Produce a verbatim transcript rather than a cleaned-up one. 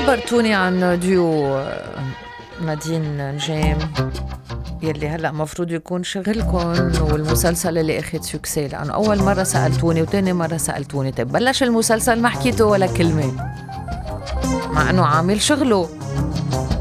خبرتوني عن ديو نادين نجام يلي هلأ مفروض يكون شغلكن والمسلسل اللي اخد سوكسي، لأنه أول مرة سألتوني وتاني مرة سألتوني طيب بلش المسلسل ما حكيتوا ولا كلمة مع أنه عامل شغله.